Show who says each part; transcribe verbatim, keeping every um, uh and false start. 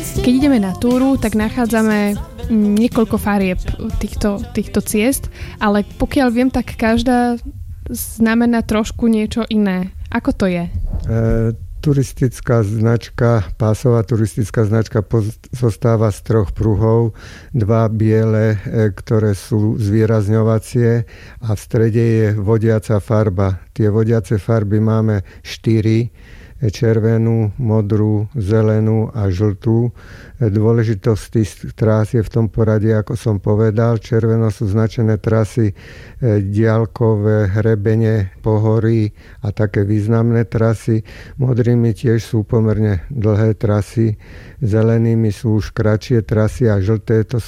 Speaker 1: Keď ideme na túru, tak nachádzame niekoľko farieb týchto, týchto ciest, ale pokiaľ viem, tak každá znamená trošku niečo iné. Ako to je?
Speaker 2: E- Turistická značka, pásová turistická značka zostáva z troch pruhov, dva biele, ktoré sú zvýrazňovacie a v strede je vodiaca farba. Tie vodiace farby máme štyri, červenú, modrú, zelenú a žltú. Dôležitosť tých trás je v tom poradí, ako som povedal. Červeno sú značené trasy diaľkové, hrebene, pohorí a také významné trasy. Modrými tiež sú pomerne dlhé trasy. Zelenými sú už kratšie trasy a žlté to sú